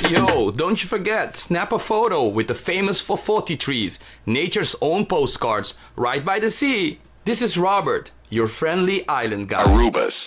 Yo, don't you forget, snap a photo with the famous Fofoti trees, nature's own postcards, right by the sea. This is Robert, your friendly island guy. Arubas.